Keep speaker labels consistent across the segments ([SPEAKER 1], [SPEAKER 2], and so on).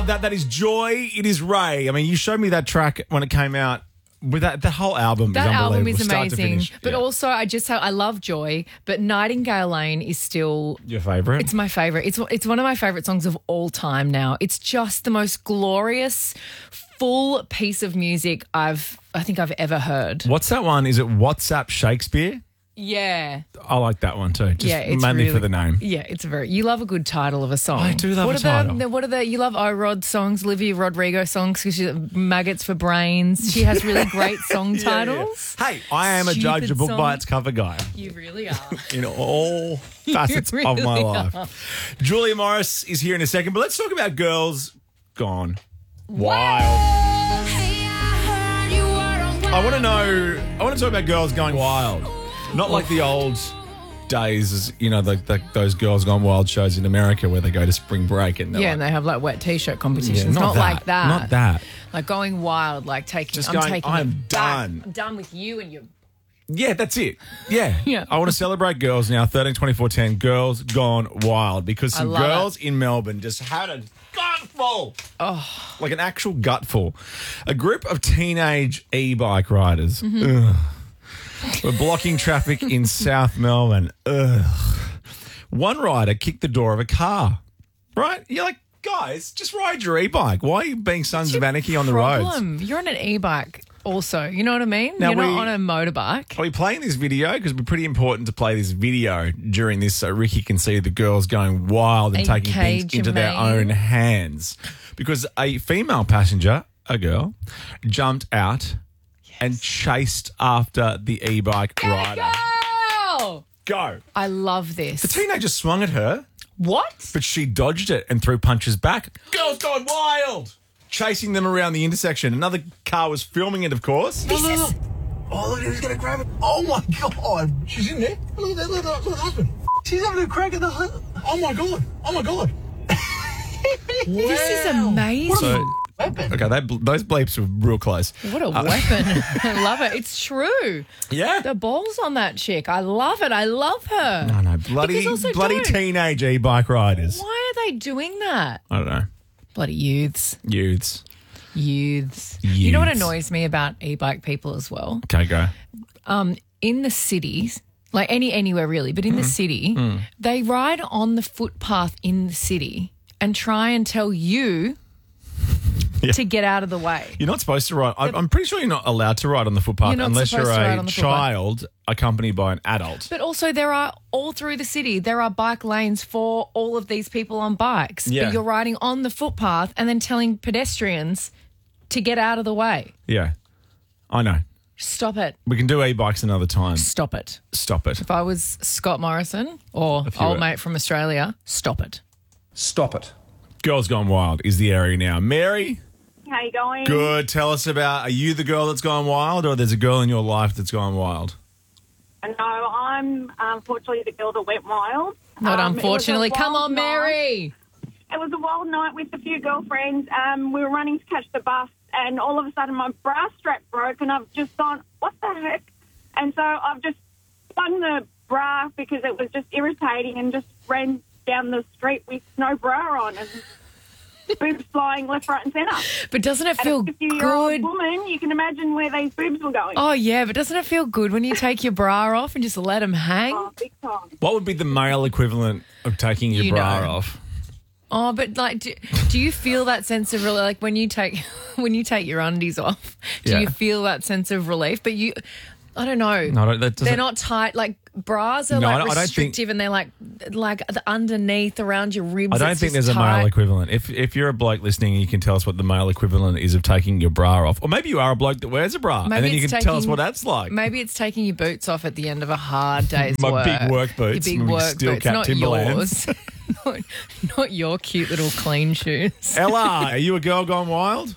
[SPEAKER 1] love that. That is Joy. It is Ray. I mean, you showed me that track when it came out. With that whole album
[SPEAKER 2] That
[SPEAKER 1] is unbelievable.
[SPEAKER 2] album is
[SPEAKER 1] start to
[SPEAKER 2] amazing.
[SPEAKER 1] finish.
[SPEAKER 2] But also, I love Joy, but Nightingale Lane is still...
[SPEAKER 1] Your favourite?
[SPEAKER 2] It's my favourite. It's one of my favourite songs of all time now. It's just the most glorious, full piece of music I think I've ever heard.
[SPEAKER 1] What's that one? Is it WhatsApp Shakespeare?
[SPEAKER 2] Yeah.
[SPEAKER 1] I like that one too. Just
[SPEAKER 2] It's
[SPEAKER 1] mainly
[SPEAKER 2] really,
[SPEAKER 1] for the name.
[SPEAKER 2] Yeah, it's you love a good title of a song.
[SPEAKER 1] I do love a title.
[SPEAKER 2] You love O-Rod songs, Olivia Rodrigo songs, because she's Maggots for Brains. She has really great song titles.
[SPEAKER 1] Hey, I am a judge, a
[SPEAKER 2] Stupid
[SPEAKER 1] book
[SPEAKER 2] song.
[SPEAKER 1] by its cover guy.
[SPEAKER 2] You really are.
[SPEAKER 1] In all facets of my life. Julia Morris is here in a second, but let's talk about Girls Gone Wild. I want to talk about Girls Going Wild. Not like the old days, you know, those Girls Gone Wild shows in America where they go to spring break and
[SPEAKER 2] and they have like wet t-shirt competitions.
[SPEAKER 1] Yeah,
[SPEAKER 2] not like that.
[SPEAKER 1] Not that.
[SPEAKER 2] Like going wild, like taking.
[SPEAKER 1] I'm done.
[SPEAKER 2] I'm done with you and your.
[SPEAKER 1] Yeah, that's it. Yeah.
[SPEAKER 2] Yeah.
[SPEAKER 1] I want to celebrate girls now, 13, 24, 10, Girls Gone Wild, because some
[SPEAKER 2] love
[SPEAKER 1] girls in Melbourne just had a gutful. Oh. Like an actual gutful. A group of teenage e-bike riders were blocking traffic in South Melbourne. Ugh. One rider kicked the door of a car. Right? You're like, guys, just ride your e-bike. Why are you being sons of anarchy on the roads?
[SPEAKER 2] You're on an e-bike also. You know what I mean?
[SPEAKER 1] Now
[SPEAKER 2] You're not on a motorbike.
[SPEAKER 1] Are we playing this video? Because it'd be pretty important to play this video during this so Ricky can see the girls going wild and taking things into their own hands. Because a female passenger, a girl, jumped out and chased after the e-bike rider. Go!
[SPEAKER 2] I love this.
[SPEAKER 1] The teenager swung at her.
[SPEAKER 2] What?
[SPEAKER 1] But she dodged it and threw punches back. Girls gone wild! Chasing them around the intersection. Another car was filming it, of course.
[SPEAKER 3] Oh, look, he's going to grab it. Oh, my God. She's in there. Look at that. Look what happened. She's having a crack at the hood. Oh, my God.
[SPEAKER 2] This is amazing.
[SPEAKER 1] So,
[SPEAKER 3] Weapon.
[SPEAKER 1] okay, those bleeps were real close.
[SPEAKER 2] What a weapon. I love it. It's true.
[SPEAKER 1] Yeah.
[SPEAKER 2] The balls on that chick. I love it. I love her.
[SPEAKER 1] No, bloody teenage e-bike riders.
[SPEAKER 2] Why are they doing that?
[SPEAKER 1] I don't know.
[SPEAKER 2] Bloody youths.
[SPEAKER 1] Youths.
[SPEAKER 2] You know what annoys me about e-bike people as well?
[SPEAKER 1] Okay, go.
[SPEAKER 2] In the cities, like anywhere really, but in the city, they ride on the footpath in the city and try and tell you to get out of the way.
[SPEAKER 1] You're not supposed to ride. I'm pretty sure you're not allowed to ride on the footpath unless you're a child accompanied by an adult.
[SPEAKER 2] But also there are, all through the city, there are bike lanes for all of these people on bikes.
[SPEAKER 1] Yeah.
[SPEAKER 2] But you're riding on the footpath and then telling pedestrians to get out of the way.
[SPEAKER 1] Yeah, I know.
[SPEAKER 2] Stop it.
[SPEAKER 1] We can do e-bikes another time.
[SPEAKER 2] Stop it.
[SPEAKER 1] Stop it.
[SPEAKER 2] If I was Scott Morrison or old mate from Australia, stop it.
[SPEAKER 3] Stop it.
[SPEAKER 1] Girls Gone Wild is the area now. Mary?
[SPEAKER 4] How you going?
[SPEAKER 1] Good. Tell us about, are you the girl that's gone wild or there's a girl in your life that's gone wild?
[SPEAKER 4] No, I'm unfortunately the girl that went wild.
[SPEAKER 2] Not unfortunately.
[SPEAKER 4] It was a
[SPEAKER 2] Come
[SPEAKER 4] wild
[SPEAKER 2] on, Mary.
[SPEAKER 4] It was a wild night with a few girlfriends. We were running to catch the bus, and all of a sudden my bra strap broke, and I've just gone, what the heck? And so I've just spun the bra because it was just irritating and just ran down the street with no bra on and boobs flying left, right and centre.
[SPEAKER 2] But doesn't it feel
[SPEAKER 4] As a 50-year-old
[SPEAKER 2] good?
[SPEAKER 4] woman, you can imagine where these boobs were going.
[SPEAKER 2] Oh, yeah, but doesn't it feel good when you take your bra off and just let them hang?
[SPEAKER 4] Oh, big time.
[SPEAKER 1] What would be the male equivalent of taking your bra off?
[SPEAKER 2] Oh, but like, do you feel that sense of like when you take your undies off? Do you feel that sense of relief? But I don't know.
[SPEAKER 1] No,
[SPEAKER 2] they're not tight. Like bras are restrictive, and they're like the underneath around your ribs.
[SPEAKER 1] I don't think there's a male equivalent. If you're a bloke listening, you can tell us what the male equivalent is of taking your bra off, or maybe you are a bloke that wears a bra, and then you can tell us what that's like.
[SPEAKER 2] Maybe it's taking your boots off at the end of a hard day's work.
[SPEAKER 1] My big work boots,
[SPEAKER 2] your big work
[SPEAKER 1] steel
[SPEAKER 2] boots,
[SPEAKER 1] cap
[SPEAKER 2] not
[SPEAKER 1] Timberlands.
[SPEAKER 2] yours. Not your cute little clean shoes.
[SPEAKER 1] Ella, are you a girl gone wild?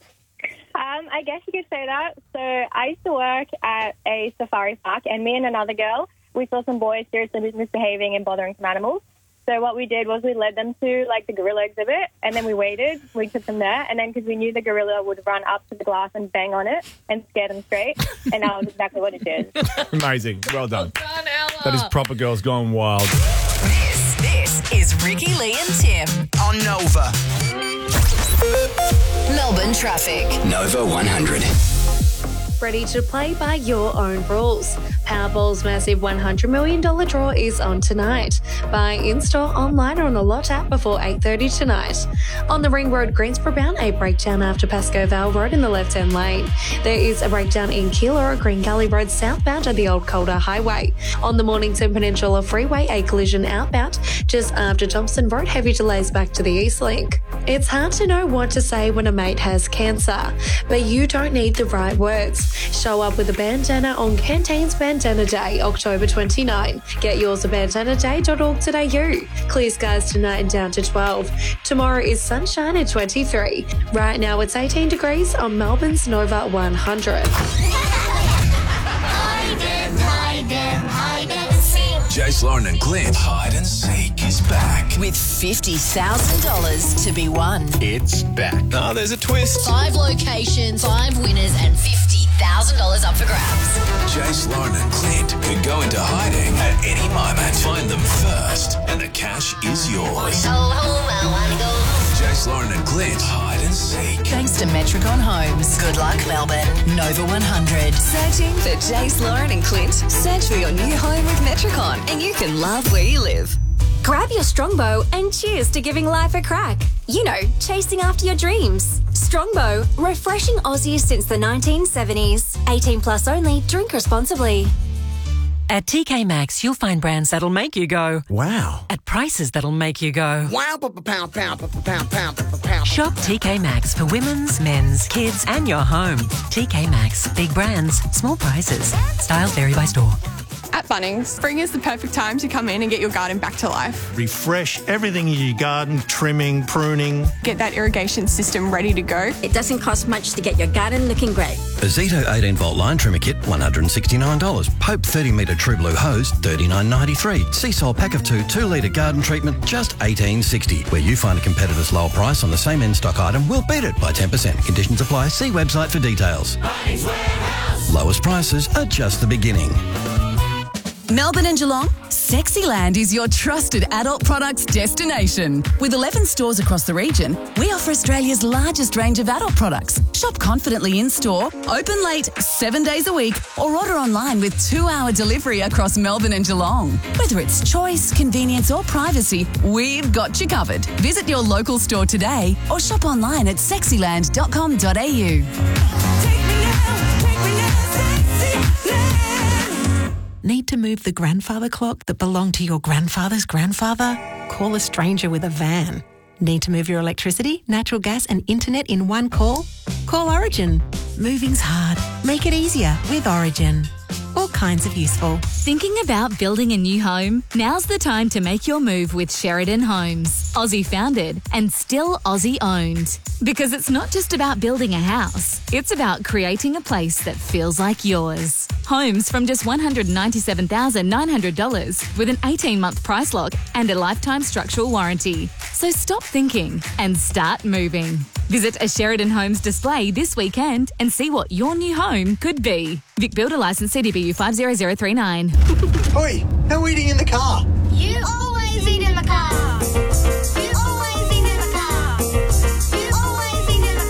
[SPEAKER 5] I guess you could say that. So I used to work at a safari park, and me and another girl, we saw some boys seriously misbehaving and bothering some animals. So what we did was we led them to like the gorilla exhibit, and then we waited. We took them there, and then because we knew the gorilla would run up to the glass and bang on it and scare them straight, and that was exactly what it did.
[SPEAKER 1] Amazing. Well done.
[SPEAKER 2] Well done, Ella.
[SPEAKER 1] That is proper girls gone wild.
[SPEAKER 6] This is Ricky, Lee and Tim on Nova. traffic.
[SPEAKER 7] Nova 100.
[SPEAKER 8] Ready to play by your own rules. Powerball's massive $100 million draw is on tonight. Buy in-store, online or on the Lot app before 8:30 tonight. On the Ring Road, Greensboro bound, a breakdown after Pascoe Vale Road in the left-hand lane. There is a breakdown in Keilor, Green Gully Road southbound at the Old Calder Highway. On the Mornington Peninsula Freeway, a collision outbound just after Thompson Road, heavy delays back to the East Link. It's hard to know what to say when a mate has cancer, but you don't need the right words. Show up with a bandana on Cantain's Bandana Day, October 29. Get yours at bandanaday.org.au. Clear skies tonight and down to 12. Tomorrow is sunshine at 23. Right now it's 18 degrees on Melbourne's Nova 100.
[SPEAKER 6] Hide and seek.
[SPEAKER 7] Jace Lauren and Clint. Hide and Seek is back.
[SPEAKER 6] With $50,000 to be won.
[SPEAKER 7] It's back. Oh, there's a twist.
[SPEAKER 6] 5 locations, 5 winners, and $50,000 up for grabs.
[SPEAKER 7] Jace Lauren and Clint could go into hiding at any moment. Find them first, and the cash is yours. Jace Lauren and Clint. Hide and Seek.
[SPEAKER 6] Thanks to Metricon Homes. Good luck, Melbourne. Nova 100.
[SPEAKER 9] Searching for Jace, Lauren and Clint? Search for your new home with Metricon and you can love where you live.
[SPEAKER 10] Grab your Strongbow and cheers to giving life a crack. You know, chasing after your dreams. Strongbow, refreshing Aussie since the 1970s. 18 plus only, drink responsibly.
[SPEAKER 11] At TK Maxx, you'll find brands that'll make you go,
[SPEAKER 3] Wow.
[SPEAKER 11] at prices that'll make you go.
[SPEAKER 3] Wow, pound, pound.
[SPEAKER 11] Shop TK Maxx for women's, men's, kids, and your home. TK Maxx, big brands, small prices. Styles vary by store.
[SPEAKER 12] At Bunnings, spring is the perfect time to come in and get your garden back to life.
[SPEAKER 13] Refresh everything in your garden, trimming, pruning.
[SPEAKER 12] Get that irrigation system ready to go.
[SPEAKER 10] It doesn't cost much to get your garden looking great.
[SPEAKER 14] A Zito 18-volt line trimmer kit, $169. Pope 30-metre True Blue hose, $39.93. Seasol pack of 2-litre garden treatment, just $18.60. Where you find a competitor's lower price on the same in-stock item, we'll beat it by 10%. Conditions apply. See website for details. Lowest prices are just the beginning.
[SPEAKER 9] Melbourne and Geelong, Sexyland is your trusted adult products destination. With 11 stores across the region, we offer Australia's largest range of adult products. Shop confidently in-store, open late 7 days a week, or order online with 2-hour delivery across Melbourne and Geelong. Whether it's choice, convenience or privacy, we've got you covered. Visit your local store today or shop online at sexyland.com.au.
[SPEAKER 11] Need to move the grandfather clock that belonged to your grandfather's grandfather? Call a stranger with a van. Need to move your electricity, natural gas and internet in one call? Call Origin. Moving's hard. Make it easier with Origin. All kinds of useful.
[SPEAKER 15] Thinking about building a new home? Now's the time to make your move with Sheridan Homes. Aussie founded and still Aussie owned. Because it's not just about building a house, it's about creating a place that feels like yours. Homes from just $197,900 with an 18-month price lock and a lifetime structural warranty. So stop thinking and start moving. Visit a Sheridan Homes display this weekend and see what your new home could be. Vic Builder Licence CDBU 50039.
[SPEAKER 3] Oi, no eating in the car.
[SPEAKER 16] You always eat in the car. You always eat in the car. You always eat in the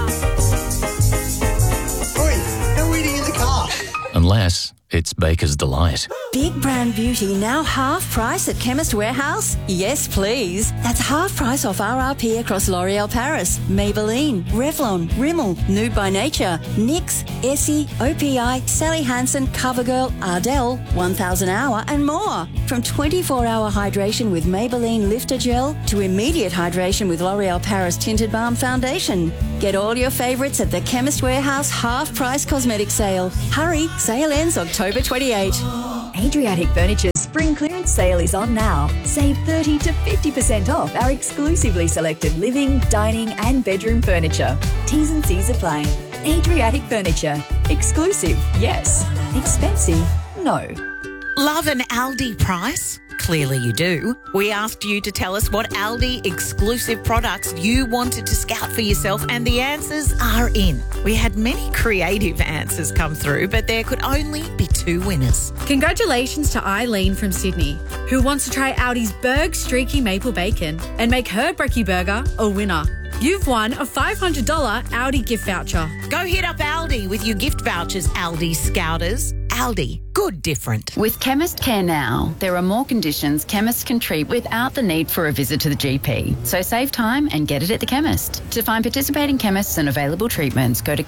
[SPEAKER 16] car.
[SPEAKER 3] Oi, no eating in the car.
[SPEAKER 17] Unless it's Baker's Delight.
[SPEAKER 8] Big brand beauty now half price at Chemist Warehouse? Yes, please. That's half price off RRP across L'Oreal Paris, Maybelline, Revlon, Rimmel, Nude by Nature, NYX, Essie, OPI, Sally Hansen, CoverGirl, Ardell, 1000 Hour and more. From 24-hour hydration with Maybelline Lifter Gel to immediate hydration with L'Oreal Paris Tinted Balm Foundation. Get all your favourites at the Chemist Warehouse half price cosmetic sale. Hurry, sale ends October 28.
[SPEAKER 18] Adriatic Furniture's spring clearance sale is on now. Save 30 to 50% off our exclusively selected living, dining and bedroom furniture. T's and C's apply. Adriatic Furniture. Exclusive, yes. Expensive, no.
[SPEAKER 19] Love an Aldi price? Clearly you do. We asked you to tell us what Aldi exclusive products you wanted to scout for yourself, and the answers are in. We had many creative answers come through, but there could only be 2 winners.
[SPEAKER 20] Congratulations to Eileen from Sydney, who wants to try Aldi's Berg Streaky Maple Bacon and make her brekkie burger a winner. You've won a $500 Audi gift voucher.
[SPEAKER 19] Go hit up Aldi with your gift vouchers, Aldi Scouters. Aldi, good different.
[SPEAKER 21] With Chemist Care Now, there are more conditions chemists can treat without the need for a visit to the GP. So save time and get it at the chemist. To find participating chemists and available treatments, go to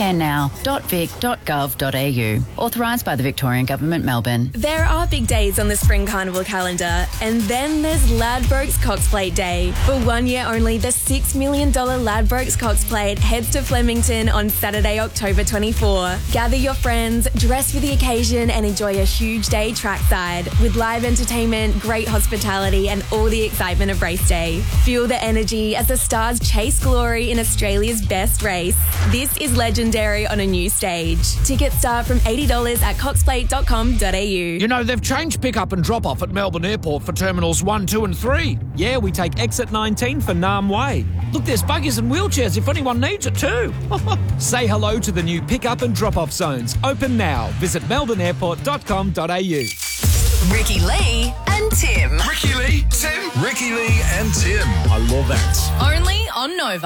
[SPEAKER 21] chemistcarenow.vic.gov.au. Authorised by the Victorian Government, Melbourne.
[SPEAKER 22] There are big days on the Spring Carnival calendar, and then there's Ladbrokes Cox Plate Day. For 1 year only, the $6 million Ladbrokes Cox Plate heads to Flemington on Saturday, October 24. Gather your friends, dress for the occasion and enjoy a huge day trackside with live entertainment, great hospitality and all the excitement of race day. Feel the energy as the stars chase glory in Australia's best race. This is legendary on a new stage. Tickets start from $80 at coxplate.com.au.
[SPEAKER 23] You know, they've changed pick-up and drop-off at Melbourne Airport for Terminals 1, 2 and 3. Yeah, we take exit 19 for Nam Way. Look, there's buggies and wheelchairs if anyone needs it too. Say hello to the new pick-up and drop-off zones. Open now. Visit melbourneairport.com.au.
[SPEAKER 9] Ricky Lee and Tim.
[SPEAKER 7] Ricky Lee, Tim. Ricky Lee and Tim.
[SPEAKER 1] I love that.
[SPEAKER 9] Only on Nova.